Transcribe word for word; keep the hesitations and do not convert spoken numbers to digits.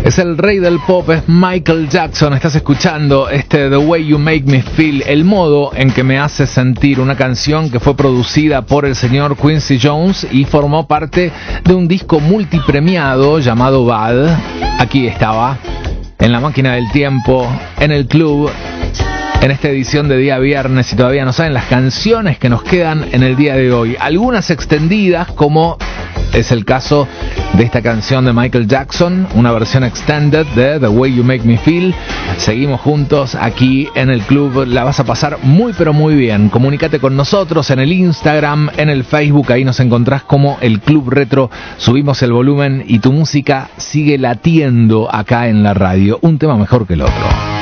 Es el rey del pop, es Michael Jackson. Estás escuchando este The Way You Make Me Feel, el modo en que me hace sentir, una canción que fue producida por el señor Quincy Jones y formó parte de un disco multipremiado llamado Bad. Aquí estaba, en la máquina del tiempo, en el club, en esta edición de día viernes, y todavía no saben las canciones que nos quedan en el día de hoy. Algunas extendidas, como es el caso de esta canción de Michael Jackson, una versión extended de The Way You Make Me Feel. Seguimos juntos aquí en el club, la vas a pasar muy pero muy bien. Comunícate con nosotros en el Instagram, en el Facebook, ahí nos encontrás como el Club Retro. Subimos el volumen y tu música sigue latiendo acá en la radio, un tema mejor que el otro.